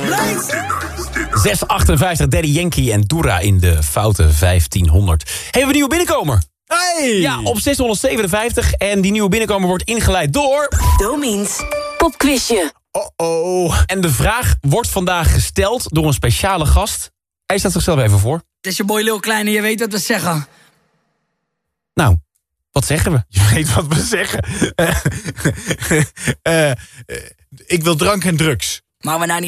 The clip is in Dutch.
658, Daddy Yankee en Doera in de foute 1500. Hebben we een nieuwe binnenkomer? Hey! Ja, op 657. En die nieuwe binnenkomer wordt ingeleid door... Domiens popquizje. Oh. En de vraag wordt vandaag gesteld door een speciale gast. Hij stelt zichzelf even voor. Het is je boy Lil Kleine, je weet wat we zeggen. Nou, wat zeggen we? Je weet wat we zeggen. Ik wil drank en drugs. Maar we nou niet